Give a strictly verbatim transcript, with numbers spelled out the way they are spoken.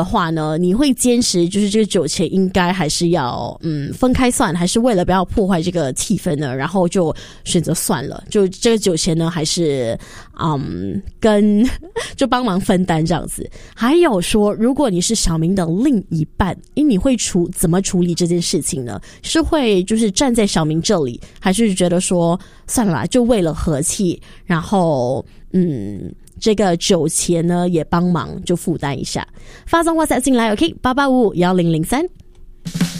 的话呢，你会坚持就是这个酒钱应该还是要嗯分开算，还是为了不要破坏这个气氛呢，然后就选择算了，就这个酒钱呢还是嗯跟就帮忙分担这样子。还有说，如果你是小明的另一半，诶，你会处怎么处理这件事情呢？是会就是站在小明这里，还是觉得说算了啦，就为了和气，然后嗯这个酒钱呢也帮忙就负担一下？发送 WhatsApp 进来 OK 八八五五一零零三